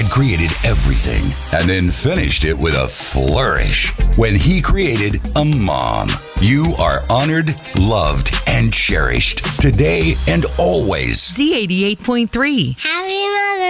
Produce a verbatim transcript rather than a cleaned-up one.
had created everything and then finished it with a flourish when he created a mom. You are honored, loved, and cherished today and always. Z eighty-eight point three. Happy Mother's